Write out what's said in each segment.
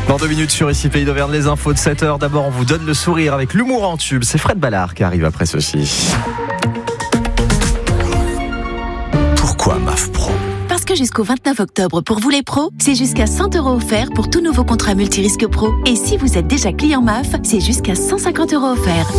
Dans 2 minutes sur Ici Pays d'Auvergne, les infos de 7h. D'abord, on vous donne le sourire avec l'humour en tube. C'est Fred Ballard qui arrive après ceci. Pourquoi MAF Pro ? Parce que jusqu'au 29 octobre, pour vous les pros, c'est jusqu'à 100 € offerts pour tout nouveau contrat multirisque pro. Et si vous êtes déjà client MAF, c'est jusqu'à 150 € offerts.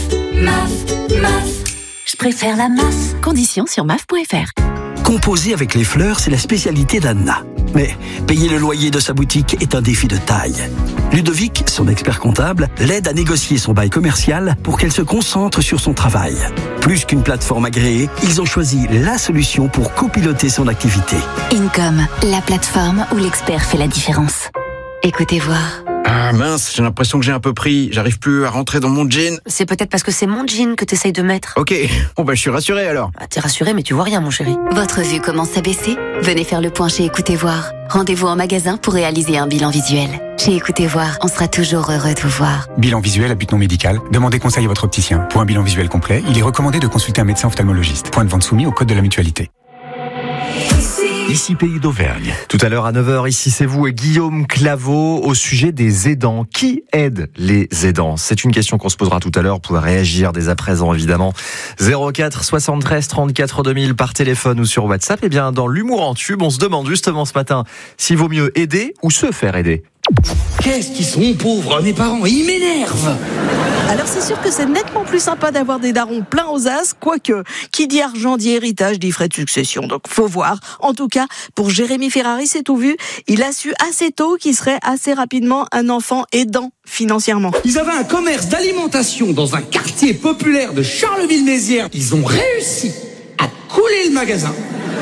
MAF. Je préfère la MAF. Conditions sur MAF.fr. Composer avec les fleurs, c'est la spécialité d'Anna. Mais payer le loyer de sa boutique est un défi de taille. Ludovic, son expert comptable, l'aide à négocier son bail commercial pour qu'elle se concentre sur son travail. Plus qu'une plateforme agréée, ils ont choisi la solution pour copiloter son activité. Income, la plateforme où l'expert fait la différence. Écoutez voir. Ah mince, j'ai l'impression que j'ai un peu pris. J'arrive plus à rentrer dans mon jean. C'est peut-être parce que c'est mon jean que t'essayes de mettre. Ok, bon bah je suis rassuré alors. Ah, t'es rassuré mais tu vois rien mon chéri. Votre vue commence à baisser ? Venez faire le point chez Écoutez Voir. Rendez-vous en magasin pour réaliser un bilan visuel. Chez Écoutez Voir, on sera toujours heureux de vous voir. Bilan visuel à but non médical. Demandez conseil à votre opticien. Pour un bilan visuel complet, il est recommandé de consulter un médecin ophtalmologiste. Point de vente soumis au code de la mutualité. Ici Pays d'Auvergne. Tout à l'heure à 9h, ici c'est vous et Guillaume Claveau au sujet des aidants. Qui aide les aidants ? C'est une question qu'on se posera tout à l'heure. Vous pouvez réagir dès à présent évidemment. 04 73 34 2000 par téléphone ou sur WhatsApp. Et bien dans l'humour en tube, on se demande justement ce matin s'il vaut mieux aider ou se faire aider. Qu'est-ce qu'ils sont pauvres, mes parents, ils m'énervent. Alors c'est sûr que c'est nettement plus sympa d'avoir des darons pleins aux as, quoique, qui dit argent dit héritage, dit frais de succession, donc faut voir. En tout cas, pour Jérémy Ferrari, c'est tout vu, il a su assez tôt qu'il serait assez rapidement un enfant aidant financièrement. Ils avaient un commerce d'alimentation dans un quartier populaire de Charleville-Mézières. Ils ont réussi à couler le magasin.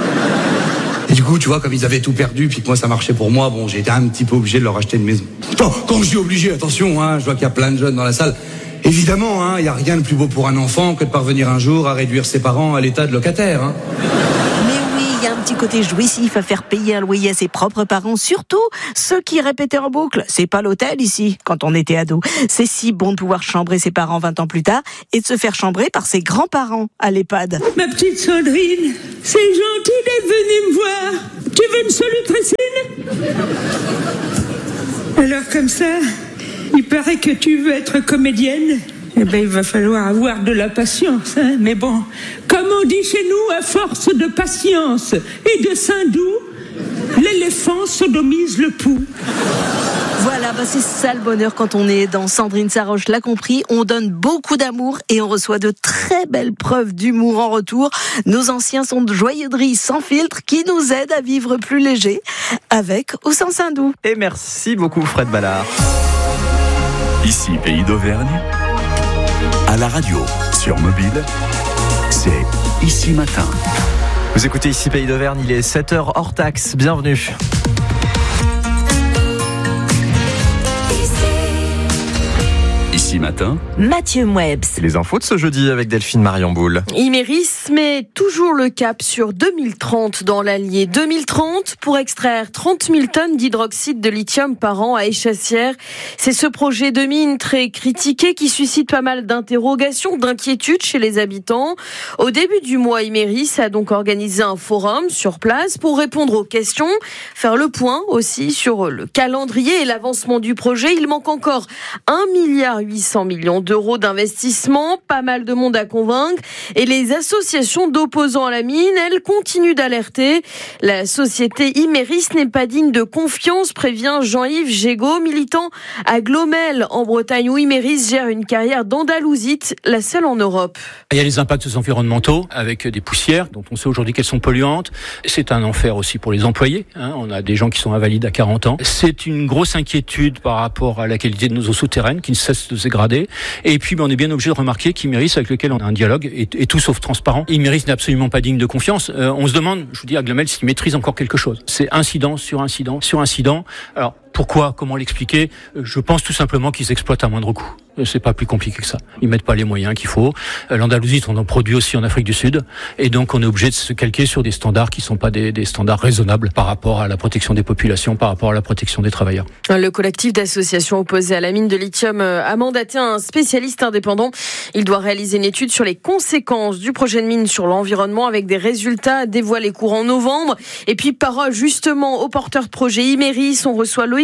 Et du coup, tu vois, comme ils avaient tout perdu, puis que moi ça marchait pour moi, bon, j'ai été un petit peu obligé de leur acheter une maison. Quand je dis obligé, attention, je vois qu'il y a plein de jeunes dans la salle. Évidemment, il n'y a rien de plus beau pour un enfant que de parvenir un jour à réduire ses parents à l'état de locataire. Mais oui, il y a un petit côté jouissif à faire payer un loyer à ses propres parents, surtout ceux qui répétaient en boucle. C'est pas l'hôtel ici, quand on était ado. C'est si bon de pouvoir chambrer ses parents 20 ans plus tard et de se faire chambrer par ses grands-parents à l'EHPAD. Ma petite Sandrine, c'est gentil d'être venue me voir. Tu veux une solutricine ? Alors comme ça, il paraît que tu veux être comédienne. Eh ben, il va falloir avoir de la patience, Mais bon, comme on dit chez nous, à force de patience et de sein doux, l'éléphant sodomise le pouls. Voilà, c'est ça le bonheur quand on est dans Sandrine Saroche l'a compris. On donne beaucoup d'amour et on reçoit de très belles preuves d'humour en retour. Nos anciens sont de joyeuserie sans filtre qui nous aident à vivre plus léger, avec ou sans Saint-Doux. Et merci beaucoup Fred Ballard. Ici Pays d'Auvergne. À la radio, sur mobile, c'est Ici Matin. Vous écoutez Ici Pays d'Auvergne, il est 7h hors taxe. Bienvenue. Ici Matin, Mathieu Mouebs. Les infos de ce jeudi avec Delphine Mariamboul. Imerys met toujours le cap sur 2030 dans l'Allier. 2030 pour extraire 30 000 tonnes d'hydroxyde de lithium par an à Échassières. C'est ce projet de mine très critiqué qui suscite pas mal d'interrogations, d'inquiétudes chez les habitants. Au début du mois, Imerys a donc organisé un forum sur place pour répondre aux questions, faire le point aussi sur le calendrier et l'avancement du projet. Il manque encore 1,8 milliard d'euros d'investissement, pas mal de monde à convaincre et les associations d'opposants à la mine, elles continuent d'alerter. La société Imerys n'est pas digne de confiance, prévient Jean-Yves Gégaud, militant à Glomel en Bretagne où Imerys gère une carrière d'andalousite, la seule en Europe. Il y a les impacts environnementaux avec des poussières dont on sait aujourd'hui qu'elles sont polluantes. C'est un enfer aussi pour les employés. On a des gens qui sont invalides à 40 ans. C'est une grosse inquiétude par rapport à la qualité de nos eaux souterraines qui ne cessent de se dégrader. Et puis, on est bien obligé de remarquer qu'Imerys, avec lequel on a un dialogue, est tout sauf transparent. Imerys n'est absolument pas digne de confiance. On se demande, je vous dis à Glomel, s'il maîtrise encore quelque chose. C'est incident sur incident sur incident. Alors, pourquoi ? Comment l'expliquer ? Je pense tout simplement qu'ils exploitent à moindre coût. C'est pas plus compliqué que ça. Ils mettent pas les moyens qu'il faut. L'andalousie, on en produit aussi en Afrique du Sud. Et donc, on est obligé de se calquer sur des standards qui sont pas des standards raisonnables par rapport à la protection des populations, par rapport à la protection des travailleurs. Le collectif d'associations opposées à la mine de lithium a mandaté un spécialiste indépendant. Il doit réaliser une étude sur les conséquences du projet de mine sur l'environnement avec des résultats dévoilés courant novembre. Et puis, parole justement au porteur de projet Imerys, on reçoit Loïc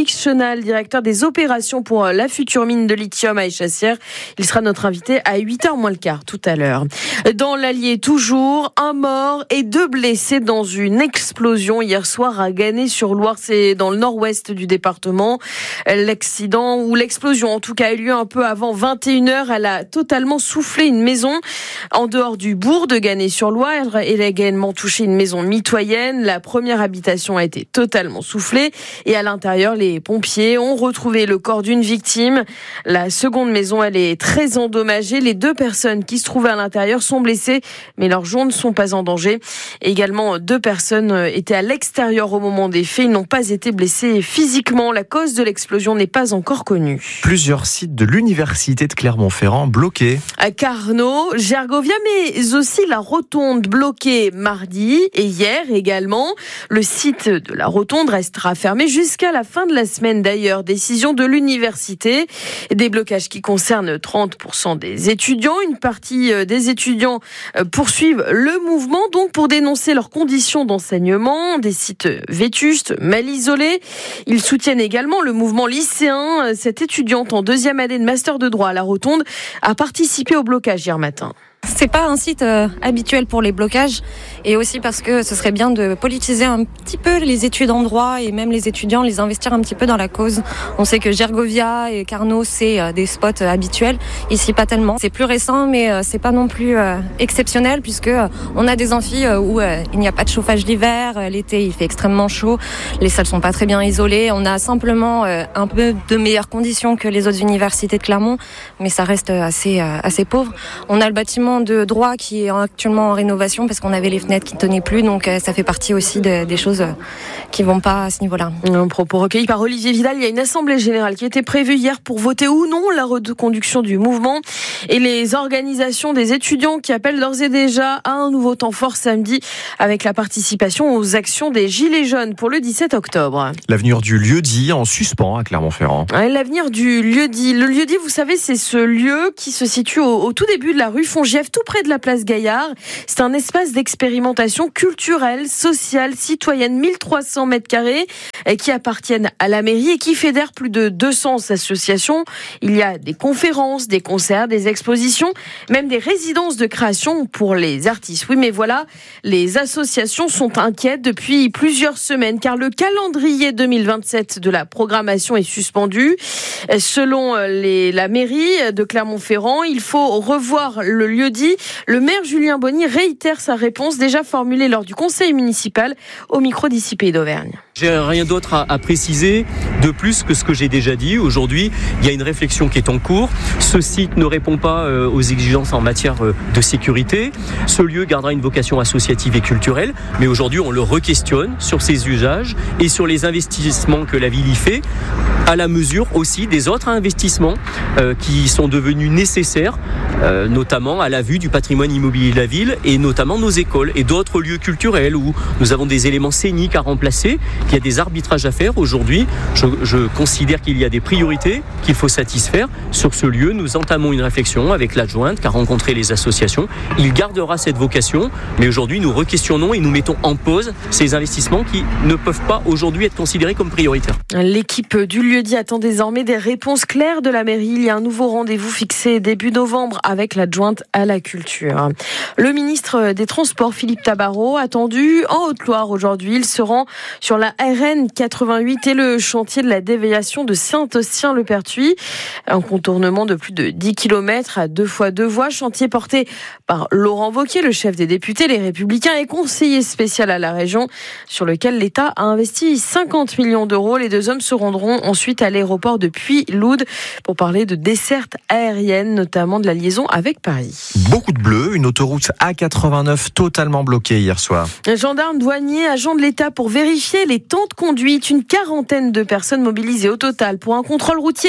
Félix Chenal, directeur des opérations pour la future mine de lithium à Échassières. Il sera notre invité à 8h moins le quart tout à l'heure. Dans l'Allier, toujours, un mort et 2 blessés dans une explosion hier soir à Ganay-sur-Loire. C'est dans le nord-ouest du département. L'accident, ou l'explosion en tout cas, a eu lieu un peu avant 21h. Elle a totalement soufflé une maison en dehors du bourg de Ganay-sur-Loire. Elle a également touché une maison mitoyenne. La première habitation a été totalement soufflée et à l'intérieur, les pompiers ont retrouvé le corps d'une victime. La seconde maison, elle est très endommagée. Les 2 personnes qui se trouvaient à l'intérieur sont blessées, mais leurs jours ne sont pas en danger. Également, 2 personnes étaient à l'extérieur au moment des faits. Ils n'ont pas été blessés physiquement. La cause de l'explosion n'est pas encore connue. Plusieurs sites de l'université de Clermont-Ferrand bloqués. À Carnot, Gergovia, mais aussi la Rotonde bloquée mardi et hier également. Le site de la Rotonde restera fermé jusqu'à la fin de la semaine d'ailleurs. Décision de l'université. Des blocages qui concernent 30% des étudiants. Une partie des étudiants poursuivent le mouvement donc pour dénoncer leurs conditions d'enseignement, des sites vétustes, mal isolés. Ils soutiennent également le mouvement lycéen. Cette étudiante en 2e année de master de droit à la Rotonde a participé au blocage hier matin. C'est pas un site habituel pour les blocages et aussi parce que ce serait bien de politiser un petit peu les études en droit et même les étudiants, les investir un petit peu dans la cause. On sait que Gergovia et Carnot, c'est des spots habituels. Ici, pas tellement. C'est plus récent, mais c'est pas non plus exceptionnel puisque on a des amphis où il n'y a pas de chauffage l'hiver. L'été, il fait extrêmement chaud. Les salles sont pas très bien isolées. On a simplement un peu de meilleures conditions que les autres universités de Clermont, mais ça reste assez pauvre. On a le bâtiment de droit qui est actuellement en rénovation parce qu'on avait les fenêtres qui ne tenaient plus, donc ça fait partie aussi des choses qui vont pas à ce niveau-là. Un propos recueilli par Olivier Vidal. Il y a une assemblée générale qui était prévue hier pour voter ou non la reconduction du mouvement et les organisations des étudiants qui appellent d'ores et déjà à un nouveau temps fort samedi avec la participation aux actions des Gilets jaunes pour le 17 octobre. L'avenir du lieu-dit en suspens à Clermont-Ferrand. L'avenir du lieu-dit. Le lieu-dit, vous savez, c'est ce lieu qui se situe au tout début de la rue Fongièvre, tout près de la place Gaillard. C'est un espace d'expérimentation culturelle, sociale, citoyenne, 1300 mètres carrés, qui appartiennent à la mairie et qui fédère plus de 200 associations. Il y a des conférences, des concerts, des expositions, même des résidences de création pour les artistes. Oui, mais voilà, les associations sont inquiètes depuis plusieurs semaines car le calendrier 2027 de la programmation est suspendu. Selon la mairie de Clermont-Ferrand, il faut revoir le lieu-dit. Le maire Julien Bonny réitère sa réponse déjà formulée lors du conseil municipal au micro d'ICP d'Auvergne. J'ai rien d'autre à préciser de plus que ce que j'ai déjà dit. Aujourd'hui, il y a une réflexion qui est en cours. Ce site ne répond pas aux exigences en matière de sécurité. Ce lieu gardera une vocation associative et culturelle, mais aujourd'hui, on le re-questionne sur ses usages et sur les investissements que la ville y fait, à la mesure aussi des autres investissements qui sont devenus nécessaires, notamment à la vue du patrimoine immobilier de la ville et notamment nos écoles et d'autres lieux culturels où nous avons des éléments scéniques à remplacer. Il y a des arbitrages à faire aujourd'hui. Je considère qu'il y a des priorités qu'il faut satisfaire. Sur ce lieu, nous entamons une réflexion avec l'adjointe qui a rencontré les associations. Il gardera cette vocation, mais aujourd'hui, nous re-questionnons et nous mettons en pause ces investissements qui ne peuvent pas aujourd'hui être considérés comme prioritaires. L'équipe du lieu-dit attend désormais des réponses claires de la mairie. Il y a un nouveau rendez-vous fixé début novembre avec l'adjointe à la culture. Le ministre des Transports, Philippe Tabarot, attendu en Haute-Loire aujourd'hui. Il se rend sur la RN 88 et le chantier de la déviation de Saint-Ossien-le-Pertuis. Un contournement de plus de 10 km à 2 fois 2 voies. Chantier porté par Laurent Wauquiez, le chef des députés, les Républicains et conseiller spécial à la région, sur lequel l'État a investi 50 millions d'euros. Les 2 hommes se rendront ensuite à l'aéroport de Puy-Loud pour parler de desserte aérienne, notamment de la liaison avec Paris. Beaucoup de bleu, une autoroute A89 totalement bloquée hier soir. Gendarmes, douaniers, agents de l'État pour vérifier les temps de conduite. Une quarantaine de personnes mobilisées au total pour un contrôle routier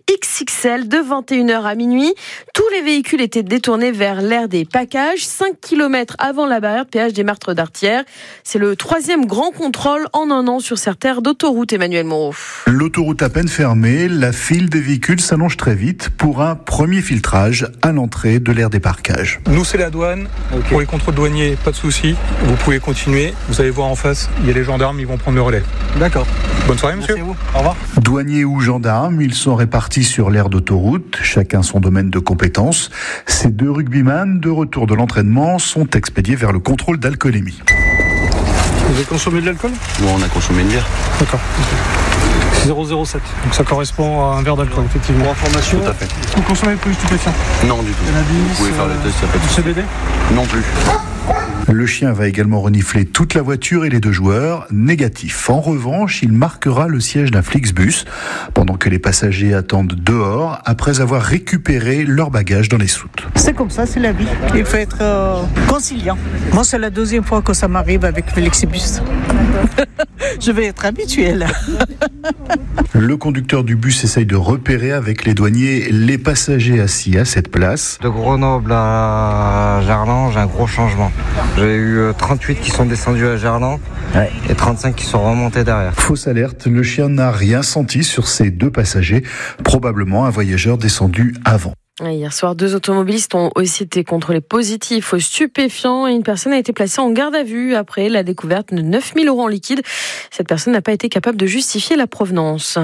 XXL de 21h à minuit. Tous les véhicules étaient détournés vers l'aire des Packages, 5 km avant la barrière de péage des Martres d'Artière. C'est le 3e grand contrôle en un an sur cette aire d'autoroute, Emmanuel Moreau. L'autoroute à peine fermée, la file des véhicules s'allonge très vite pour un premier filtrage à l'entrée de l'aire débarquage. Nous, c'est la douane. Okay. Pour les contrôles douaniers, pas de souci. Vous pouvez continuer. Vous allez voir en face, il y a les gendarmes, ils vont prendre le relais. D'accord. Bonne soirée, monsieur. Merci à vous. Au revoir. Douaniers ou gendarmes, ils sont répartis sur l'aire d'autoroute, chacun son domaine de compétence. Ces deux rugbyman, de retour de l'entraînement, sont expédiés vers le contrôle d'alcoolémie. Vous avez consommé de l'alcool ? Oui, on a consommé une bière. D'accord. 0,07. Donc ça correspond à un verre d'alcool, effectivement. Pour information. Tout à fait. Vous consommez plus de stupéfiants ? Non, du tout. Cannabis, vous pouvez faire le test, ça peut être. Du CBD ? Non plus. Le chien va également renifler toute la voiture et les deux joueurs. Négatif. En revanche, il marquera le siège d'un Flixbus pendant que les passagers attendent dehors après avoir récupéré leur bagage dans les soutes. C'est comme ça, c'est la vie. Il faut être conciliant. Moi, c'est la deuxième fois que ça m'arrive avec Flixbus. Je vais être habituée là. Le conducteur du bus essaye de repérer avec les douaniers les passagers assis à cette place. De Grenoble à Gerland, j'ai un gros changement. J'ai eu 38 qui sont descendus à Gerland et 35 qui sont remontés derrière. Fausse alerte, le chien n'a rien senti sur ces deux passagers, probablement un voyageur descendu avant. Hier soir, 2 automobilistes ont aussi été contrôlés positifs aux stupéfiants et une personne a été placée en garde à vue après la découverte de 9 000 € en liquide. Cette personne n'a pas été capable de justifier la provenance.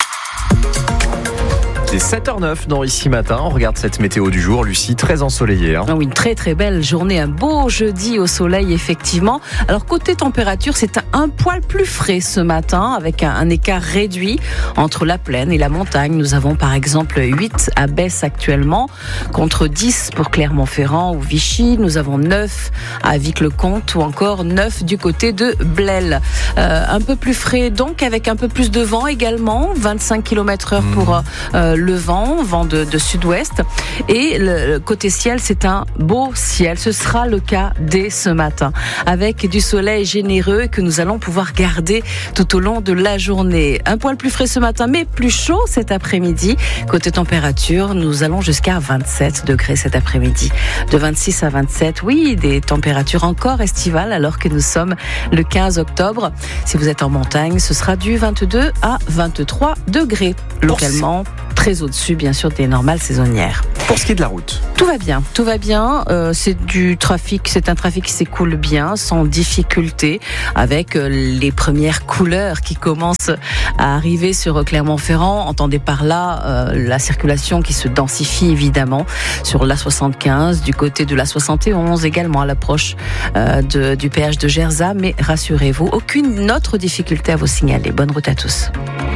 C'est 7h09 dans Ici Matin. On regarde cette météo du jour, Lucie, très ensoleillée. Oui, une très très belle journée, un beau jeudi au soleil, effectivement. Alors côté température, c'est un poil plus frais ce matin, avec un écart réduit entre la plaine et la montagne. Nous avons par exemple 8 à Besse actuellement, contre 10 pour Clermont-Ferrand ou Vichy. Nous avons 9 à Vic-le-Comte ou encore 9 du côté de Blel. Un peu plus frais donc, avec un peu plus de vent également, 25 km/h pour le vent de sud-ouest. Et le côté ciel, c'est un beau ciel. Ce sera le cas dès ce matin, avec du soleil généreux que nous allons pouvoir garder tout au long de la journée. Un poil plus frais ce matin, mais plus chaud cet après-midi. Côté température, nous allons jusqu'à 27 degrés cet après-midi. De 26 à 27, oui, des températures encore estivales alors que nous sommes le 15 octobre. Si vous êtes en montagne, ce sera du 22 à 23 degrés. Localement, très au-dessus, bien sûr, des normales saisonnières. Pour ce qui est de la route, tout va bien, tout va bien. C'est un trafic qui s'écoule bien, sans difficulté, avec les premières couleurs qui commencent à arriver sur Clermont-Ferrand. Entendez par là la circulation qui se densifie évidemment sur l'A75, du côté de l'A71 également à l'approche du péage de Gerza. Mais rassurez-vous, aucune autre difficulté à vous signaler. Bonne route à tous.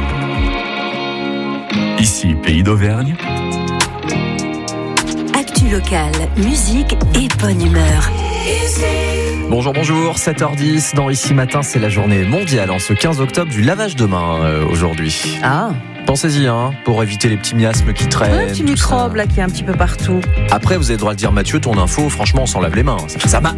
Ici, Pays d'Auvergne. Actu locale, musique et bonne humeur. Bonjour, 7h10 dans Ici Matin, c'est la journée mondiale en ce 15 octobre du lavage de mains aujourd'hui. Ah, pensez-y, pour éviter les petits miasmes qui traînent. Un petit microbe là qui est un petit peu partout. Après, vous avez le droit de dire Mathieu, ton info, franchement, on s'en lave les mains. Ça m'a